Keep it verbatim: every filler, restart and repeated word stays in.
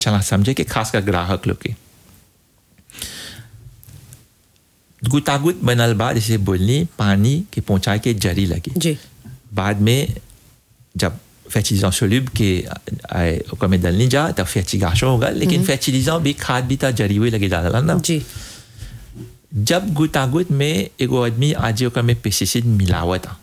चला समझे कि खास कर ग्राहक लोग के गुतागुत बनल बा जैसे बोलनी पानी के पहुंचाए के जरी लगे जी बाद में जब फर्टिलाइजर सोल्यूब के ओकर में डालनी जा तब फर्टिलाइजेशन होगा लेकिन फर्टिलाइजर भी खाद भी ता जरी हुए लगे डालला ना जी जब गुतागुत में एगो आदमी आज ओकर में पेस्टिसाइड मिलावता